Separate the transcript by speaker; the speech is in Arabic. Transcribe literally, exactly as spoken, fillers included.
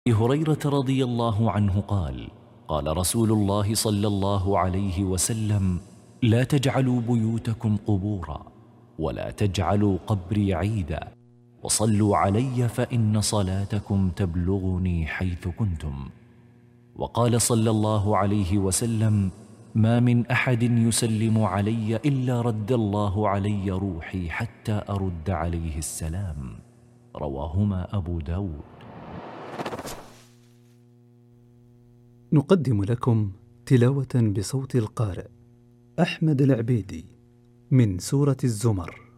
Speaker 1: أبي هريرة رضي الله عنه قال: قال رسول الله صلى الله عليه وسلم: لا تجعلوا بيوتكم قبورا، ولا تجعلوا قبري عيدا، وصلوا علي فإن صلاتكم تبلغني حيث كنتم. وقال صلى الله عليه وسلم: ما من أحد يسلم علي إلا رد الله علي روحي حتى أرد عليه السلام. رواهما أبو داود.
Speaker 2: نقدم لكم تلاوة بصوت القارئ أحمد العبيدي من سورة الزمر.